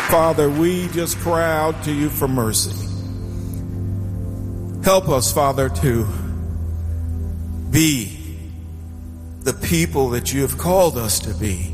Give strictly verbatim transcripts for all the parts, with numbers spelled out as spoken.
Father, we just cry out to you for mercy. Help us, Father, to be the people that you have called us to be.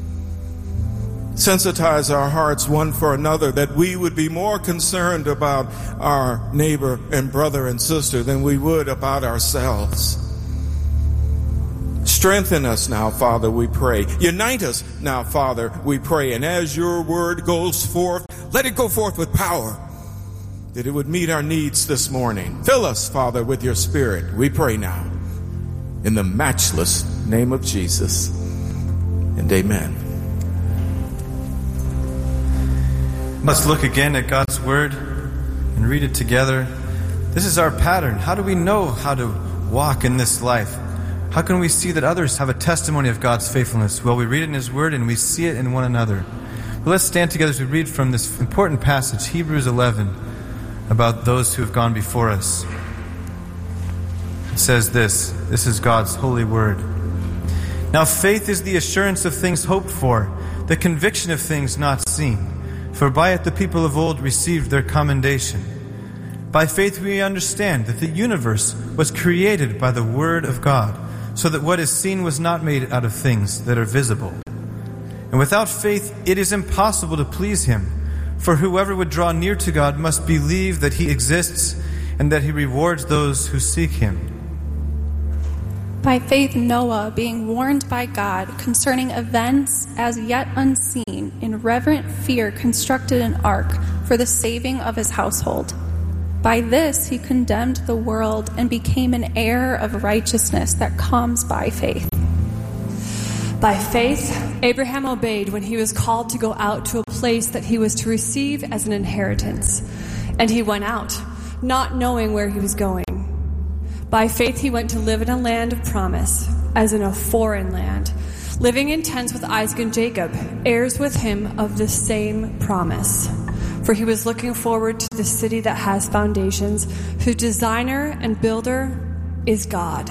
Sensitize our hearts one for another, that we would be more concerned about our neighbor and brother and sister than we would about ourselves. Strengthen us now, Father, we pray. Unite us now, Father, we pray. And as your word goes forth, let it go forth with power, that it would meet our needs this morning. Fill us, Father, with your Spirit, we pray now. In the matchless name of Jesus. And amen. Let's look again at God's Word and read it together. This is our pattern. How do we know how to walk in this life? How can we see that others have a testimony of God's faithfulness? Well, we read it in His Word and we see it in one another. But let's stand together as we read from this important passage, Hebrews eleven, about those who have gone before us. It says this, this is God's holy word. Now faith is the assurance of things hoped for, the conviction of things not seen. For by it the people of old received their commendation. By faith we understand that the universe was created by the word of God, so that what is seen was not made out of things that are visible. And without faith it is impossible to please Him, for whoever would draw near to God must believe that He exists and that He rewards those who seek Him. By faith Noah, being warned by God concerning events as yet unseen, in reverent fear constructed an ark for the saving of his household. By this he condemned the world and became an heir of righteousness that comes by faith. By faith, Abraham obeyed when he was called to go out to a place that he was to receive as an inheritance. And he went out, not knowing where he was going. By faith he went to live in a land of promise, as in a foreign land, living in tents with Isaac and Jacob, heirs with him of the same promise. For he was looking forward to the city that has foundations, whose designer and builder is God.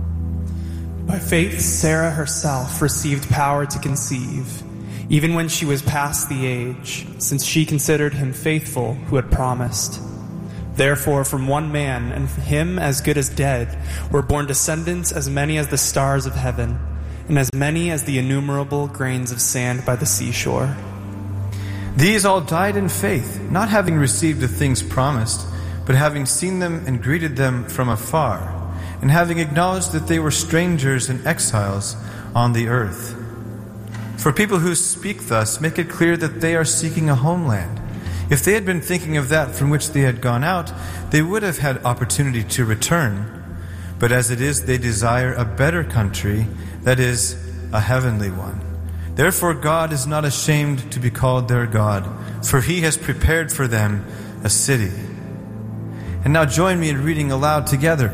By faith Sarah herself received power to conceive, even when she was past the age, since she considered him faithful who had promised. Therefore, from one man, and him as good as dead, were born descendants as many as the stars of heaven, and as many as the innumerable grains of sand by the seashore. These all died in faith, not having received the things promised, but having seen them and greeted them from afar, and having acknowledged that they were strangers and exiles on the earth. For people who speak thus make it clear that they are seeking a homeland. If they had been thinking of that from which they had gone out, they would have had opportunity to return. But as it is, they desire a better country, that is, a heavenly one. Therefore God is not ashamed to be called their God, for He has prepared for them a city. And now join me in reading aloud together.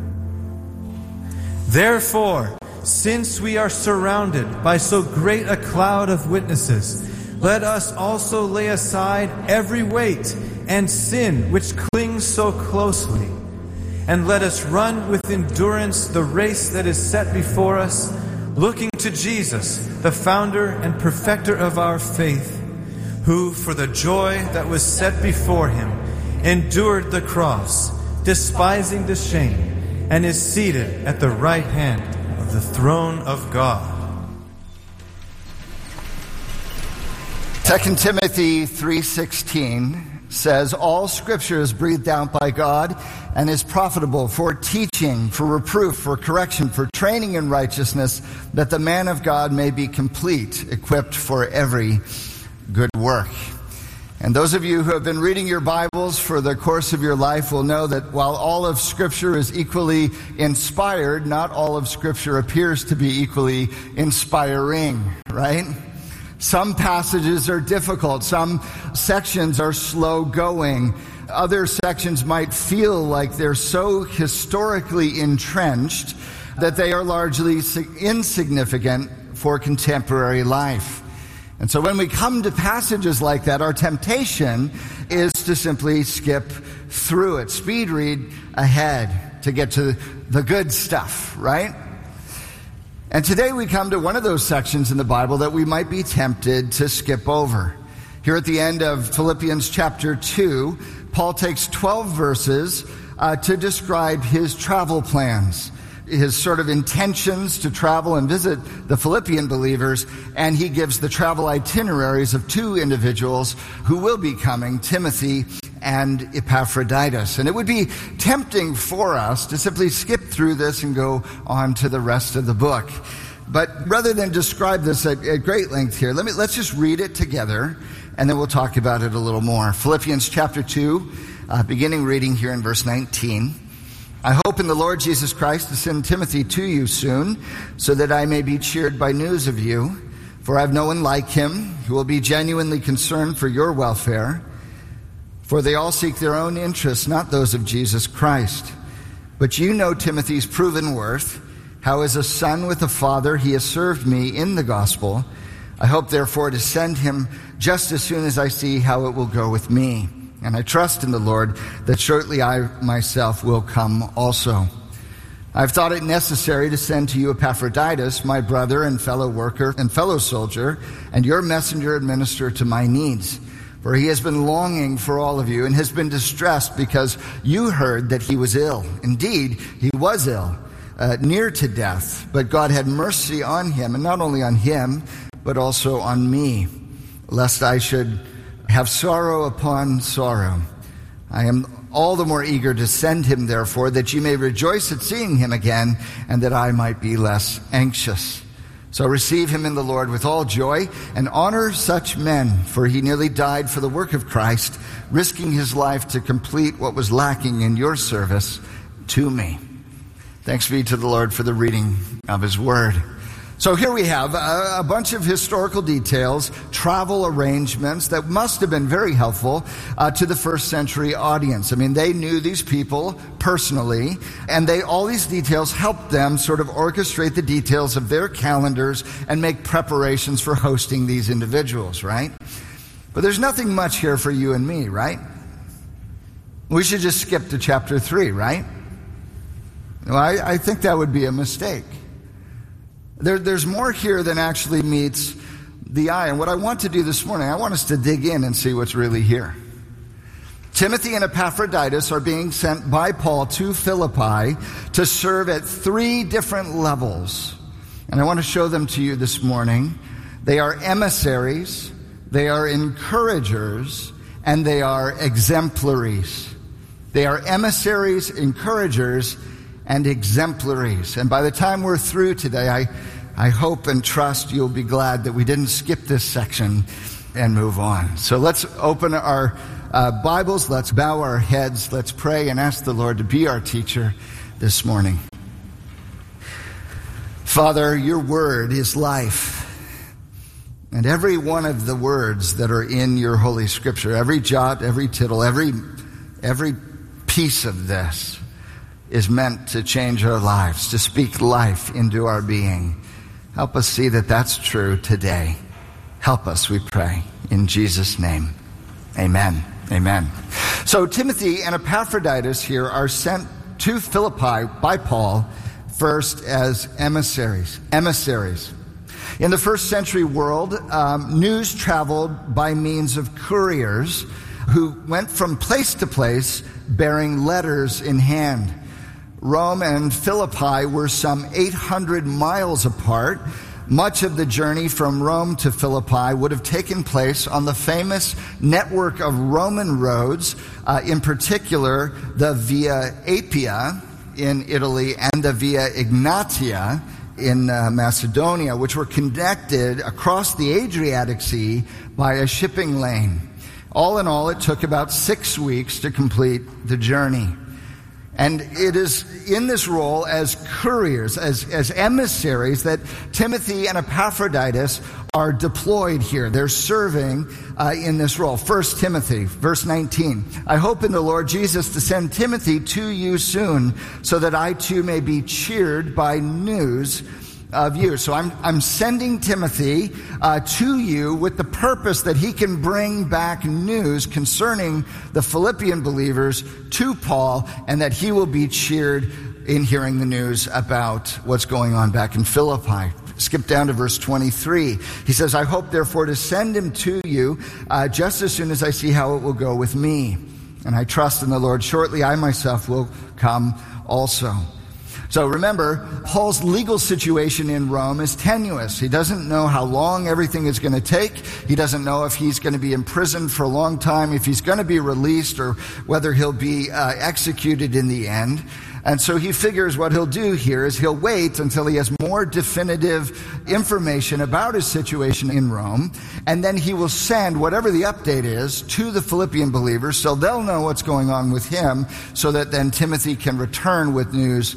Therefore, since we are surrounded by so great a cloud of witnesses, let us also lay aside every weight and sin which clings so closely, and let us run with endurance the race that is set before us, looking to Jesus, the founder and perfecter of our faith, who, for the joy that was set before Him, endured the cross, despising the shame, and is seated at the right hand of the throne of God. Second Timothy three sixteen says, all Scripture is breathed out by God and is profitable for teaching, for reproof, for correction, for training in righteousness, that the man of God may be complete, equipped for every good work. And those of you who have been reading your Bibles for the course of your life will know that while all of Scripture is equally inspired, not all of Scripture appears to be equally inspiring, right? Some passages are difficult. Some sections are slow going. Other sections might feel like they're so historically entrenched that they are largely insignificant for contemporary life. And so when we come to passages like that, our temptation is to simply skip through it, speed read ahead to get to the good stuff, right? And today we come to one of those sections in the Bible that we might be tempted to skip over. Here at the end of Philippians chapter two, Paul takes twelve verses uh, to describe his travel plans, his sort of intentions to travel and visit the Philippian believers, and he gives the travel itineraries of two individuals who will be coming, Timothy and Epaphroditus. And it would be tempting for us to simply skip through this and go on to the rest of the book. But rather than describe this at, at great length here, let me, let's just read it together, and then we'll talk about it a little more. Philippians chapter two, uh, beginning reading here in verse nineteen. I hope in the Lord Jesus Christ to send Timothy to you soon, so that I may be cheered by news of you. For I have no one like him who will be genuinely concerned for your welfare. For they all seek their own interests, not those of Jesus Christ. But you know Timothy's proven worth, how as a son with a father he has served me in the gospel. I hope therefore to send him just as soon as I see how it will go with me. And I trust in the Lord that shortly I myself will come also. I've thought it necessary to send to you Epaphroditus, my brother and fellow worker and fellow soldier, and your messenger and minister to my needs. For he has been longing for all of you and has been distressed because you heard that he was ill. Indeed, he was ill, uh, near to death. But God had mercy on him, and not only on him, but also on me, lest I should have sorrow upon sorrow. I am all the more eager to send him, therefore, that you may rejoice at seeing him again, and that I might be less anxious. So receive him in the Lord with all joy, and honor such men, for he nearly died for the work of Christ, risking his life to complete what was lacking in your service to me. Thanks be to the Lord for the reading of his word. So here we have a, a bunch of historical details, travel arrangements that must have been very helpful uh, to the first century audience. I mean, they knew these people personally, and they all these details helped them sort of orchestrate the details of their calendars and make preparations for hosting these individuals, right? But there's nothing much here for you and me, right? We should just skip to chapter three, right? Well, I, I think that would be a mistake. There, there's more here than actually meets the eye. And what I want to do this morning, I want us to dig in and see what's really here. Timothy and Epaphroditus are being sent by Paul to Philippi to serve at three different levels. And I want to show them to you this morning. They are emissaries, they are encouragers, and they are exemplaries. They are emissaries, encouragers, and exemplaries. And by the time we're through today, I, I hope and trust you'll be glad that we didn't skip this section and move on. So let's open our uh, Bibles, let's bow our heads, let's pray and ask the Lord to be our teacher this morning. Father, your word is life. And every one of the words that are in your Holy Scripture, every jot, every tittle, every, every piece of this is meant to change our lives, to speak life into our being. Help us see that that's true today. Help us, we pray, in Jesus' name. Amen. Amen. So Timothy and Epaphroditus here are sent to Philippi by Paul first as emissaries. Emissaries. In the first century world, um, news traveled by means of couriers who went from place to place bearing letters in hand. Rome and Philippi were some eight hundred miles apart. Much of the journey from Rome to Philippi would have taken place on the famous network of Roman roads, uh, in particular the Via Appia in Italy and the Via Egnatia in uh, Macedonia, which were connected across the Adriatic Sea by a shipping lane. All in all, it took about six weeks to complete the journey. And it is in this role as couriers, as, as emissaries, that Timothy and Epaphroditus are deployed here. They're serving uh, in this role. First Timothy, verse nineteen. I hope in the Lord Jesus to send Timothy to you soon, so that I too may be cheered by news of you. So I'm I'm sending Timothy uh, to you with the purpose that he can bring back news concerning the Philippian believers to Paul, and that he will be cheered in hearing the news about what's going on back in Philippi. Skip down to verse twenty-three. He says, I hope therefore to send him to you uh, just as soon as I see how it will go with me. And I trust in the Lord. Shortly I myself will come also. So remember, Paul's legal situation in Rome is tenuous. He doesn't know how long everything is going to take. He doesn't know if he's going to be imprisoned for a long time, if he's going to be released, or whether he'll be uh, executed in the end. And so he figures what he'll do here is he'll wait until he has more definitive information about his situation in Rome, and then he will send whatever the update is to the Philippian believers so they'll know what's going on with him, so that then Timothy can return with news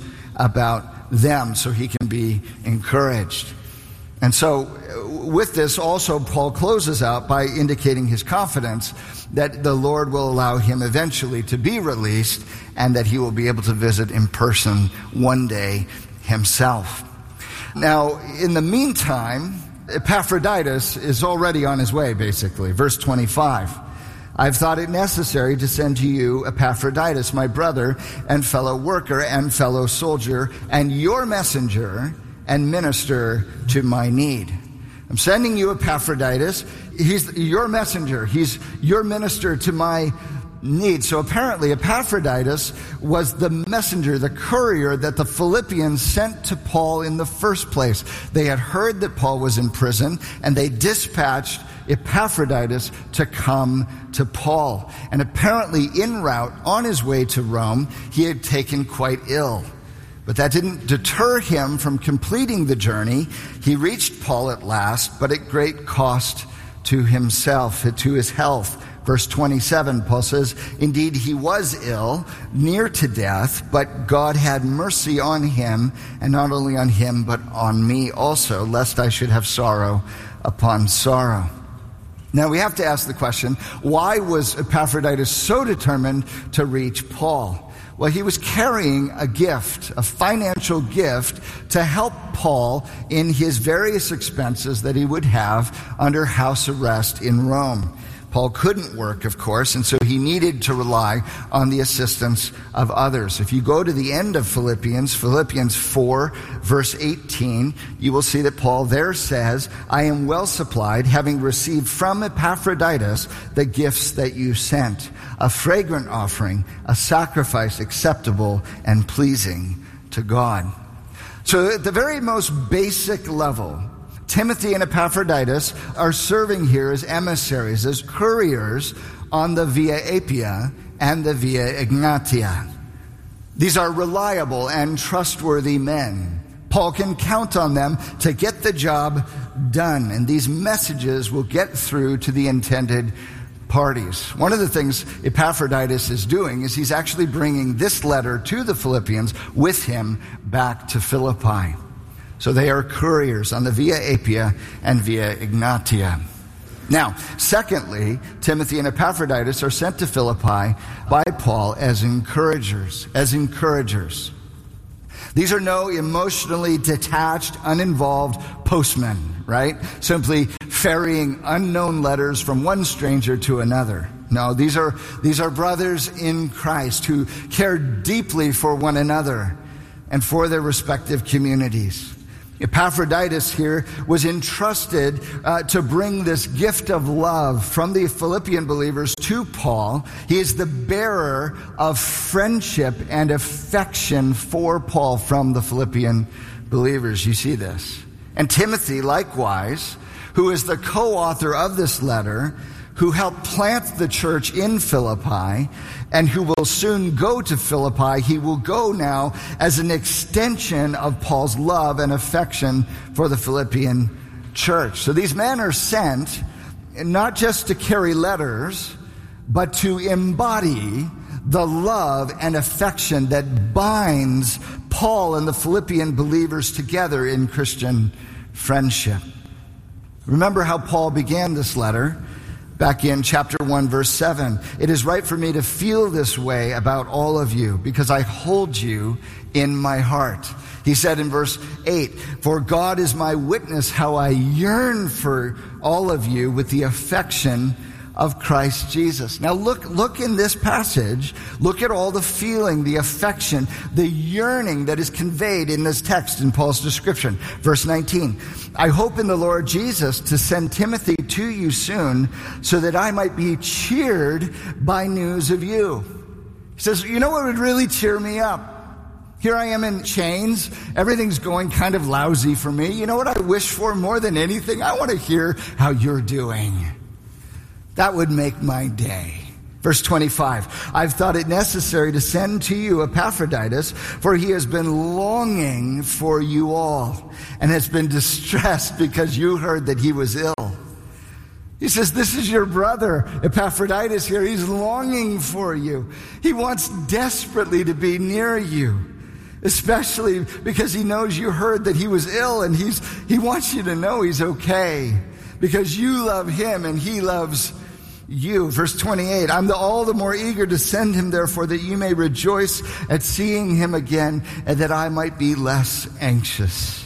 about them so he can be encouraged. And so with this also, Paul closes out by indicating his confidence that the Lord will allow him eventually to be released and that he will be able to visit in person one day himself. Now, in the meantime, Epaphroditus is already on his way, basically. Verse twenty-five. I've thought it necessary to send to you Epaphroditus, my brother and fellow worker and fellow soldier, and your messenger and minister to my need. I'm sending you Epaphroditus. He's your messenger. He's your minister to my need. So apparently Epaphroditus was the messenger, the courier that the Philippians sent to Paul in the first place. They had heard that Paul was in prison, and they dispatched Epaphroditus to come to Paul. And apparently en route on his way to Rome, he had taken quite ill. But that didn't deter him from completing the journey. He reached Paul at last, but at great cost to himself, to his health. Verse twenty-seven, Paul says, indeed, he was ill, near to death, but God had mercy on him, and not only on him, but on me also, lest I should have sorrow upon sorrow. Now we have to ask the question, why was Epaphroditus so determined to reach Paul? Well, he was carrying a gift, a financial gift, to help Paul in his various expenses that he would have under house arrest in Rome. Paul couldn't work, of course, and so he needed to rely on the assistance of others. If you go to the end of Philippians, Philippians four, verse eighteen, you will see that Paul there says, I am well supplied, having received from Epaphroditus the gifts that you sent, a fragrant offering, a sacrifice acceptable and pleasing to God. So at the very most basic level, Timothy and Epaphroditus are serving here as emissaries, as couriers on the Via Appia and the Via Egnatia. These are reliable and trustworthy men. Paul can count on them to get the job done, and these messages will get through to the intended parties. One of the things Epaphroditus is doing is he's actually bringing this letter to the Philippians with him back to Philippi. So they are couriers on the Via Appia and Via Egnatia. Now, secondly, Timothy and Epaphroditus are sent to Philippi by Paul as encouragers, as encouragers. These are no emotionally detached, uninvolved postmen, right? Simply ferrying unknown letters from one stranger to another. No, these are, these are brothers in Christ who care deeply for one another and for their respective communities. Epaphroditus here was entrusted uh, to bring this gift of love from the Philippian believers to Paul. He is the bearer of friendship and affection for Paul from the Philippian believers. You see this. And Timothy, likewise, who is the co-author of this letter, who helped plant the church in Philippi, and who will soon go to Philippi. He will go now as an extension of Paul's love and affection for the Philippian church. So these men are sent not just to carry letters, but to embody the love and affection that binds Paul and the Philippian believers together in Christian friendship. Remember how Paul began this letter? Back in chapter one, verse seven, it is right for me to feel this way about all of you because I hold you in my heart. He said in verse eight, for God is my witness how I yearn for all of you with the affection of Christ Jesus. Now look, look in this passage, look at all the feeling, the affection, the yearning that is conveyed in this text in Paul's description. Verse nineteen, I hope in the Lord Jesus to send Timothy to you soon so that I might be cheered by news of you. He says, you know what would really cheer me up? Here I am in chains. Everything's going kind of lousy for me. You know what I wish for more than anything? I want to hear how you're doing. That would make my day. Verse twenty-five, I've thought it necessary to send to you Epaphroditus, for he has been longing for you all and has been distressed because you heard that he was ill. He says, this is your brother, Epaphroditus here. He's longing for you. He wants desperately to be near you, especially because he knows you heard that he was ill, and he's he wants you to know he's okay because you love him and he loves you. Verse twenty-eight, I'm the, all the more eager to send him, therefore, that you may rejoice at seeing him again and that I might be less anxious.